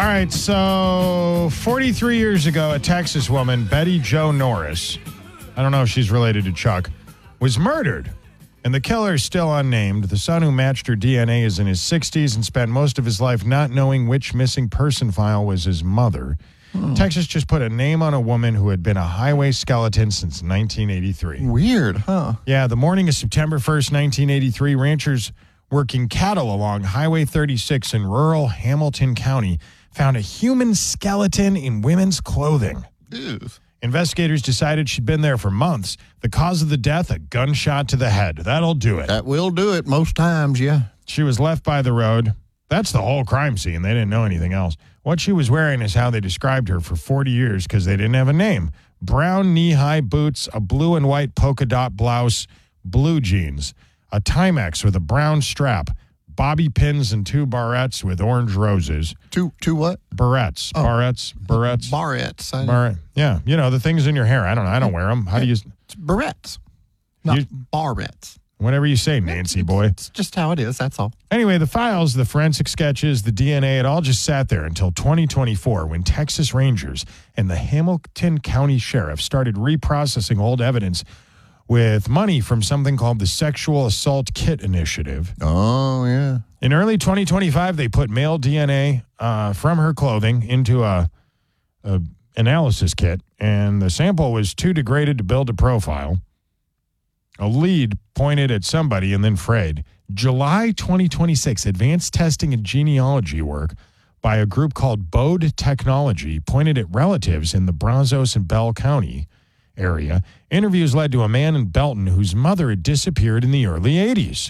All right, so 43 years ago, a Texas woman, Betty Jo Norris, I don't know if she's related to Chuck, was murdered. And the killer is still unnamed. The son who matched her DNA is in his 60s and spent most of his life not knowing which missing person file was his mother. Texas just put a name on a woman who had been a highway skeleton since 1983. Weird, huh? Yeah, the morning of September 1st, 1983, ranchers working cattle along Highway 36 in rural Hamilton County found a human skeleton in women's clothing. Ew. Investigators decided she'd been there for months. The cause of the death, a gunshot to the head. That'll do it. That will do it most times, yeah. She was left by the road. That's the whole crime scene. They didn't know anything else. What she was wearing is how they described her for 40 years because they didn't have a name. Brown knee-high boots, a blue and white polka dot blouse, blue jeans, a Timex with a brown strap, bobby pins and 2 barrettes with orange roses. Two what? Barrettes. Oh. Barrettes. Barrettes. Yeah, you know, the things in your hair. I don't wear them. How do you... It's barrettes, not You- barrettes. Whatever you say, Nancy boy. It's just how it is, that's all. Anyway, the files, the forensic sketches, the DNA, it all just sat there until 2024 when Texas Rangers and the Hamilton County Sheriff started reprocessing old evidence with money from something called the Sexual Assault Kit Initiative. Oh, yeah. In early 2025, they put male DNA from her clothing into a analysis kit, and the sample was too degraded to build a profile. A lead pointed at somebody and then frayed. July 2026, advanced testing and genealogy work by a group called Bode Technology pointed at relatives in the Brazos and Bell County area. Interviews led to a man in Belton whose mother had disappeared in the early 80s.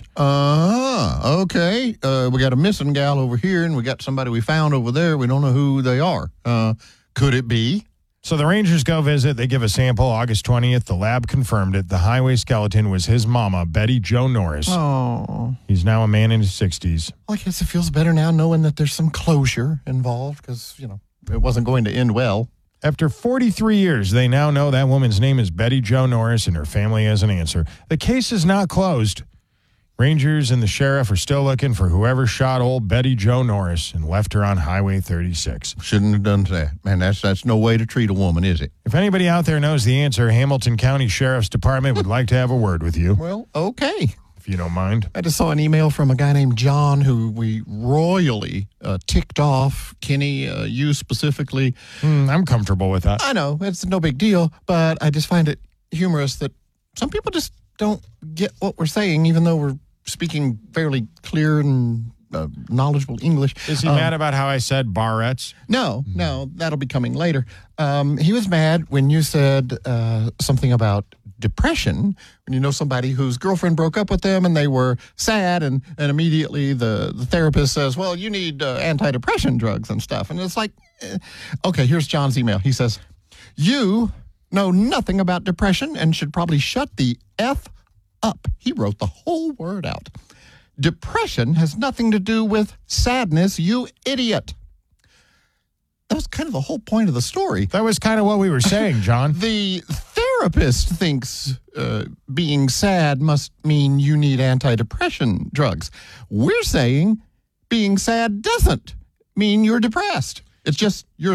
Okay. We got a missing gal over here, and we got somebody we found over there. We don't know who they are. Could it be? So the Rangers go visit. They give a sample August 20th. The lab confirmed it. The highway skeleton was his mama, Betty Jo Norris. Oh. He's now a man in his 60s. Well, I guess it feels better now knowing that there's some closure involved because, you know, it wasn't going to end well. After 43 years, they now know that woman's name is Betty Jo Norris and her family has an answer. The case is not closed. Rangers and the sheriff are still looking for whoever shot old Betty Jo Norris and left her on Highway 36. Shouldn't have done that. Man, that's no way to treat a woman, is it? If anybody out there knows the answer, Hamilton County Sheriff's Department would like to have a word with you, Well, okay. if you don't mind. I just saw an email from a guy named John who we royally ticked off. Kenny, you specifically. I'm comfortable with that. I know, it's no big deal, but I just find it humorous that some people just don't get what we're saying, even though we're speaking fairly clear and knowledgeable English. Is he mad about how I said barrettes? No, that'll be coming later. He was mad when you said something about depression, when you know somebody whose girlfriend broke up with them and they were sad, and immediately the therapist says, well, you need antidepressant drugs and stuff. And it's like, okay, here's John's email. He says, you know nothing about depression and should probably shut the F up. He wrote the whole word out. Depression has nothing to do with sadness, you idiot. That was kind of the whole point of the story. That was kind of what we were saying, John. The therapist thinks being sad must mean you need antidepressant drugs. We're saying being sad doesn't mean you're depressed. It's just you're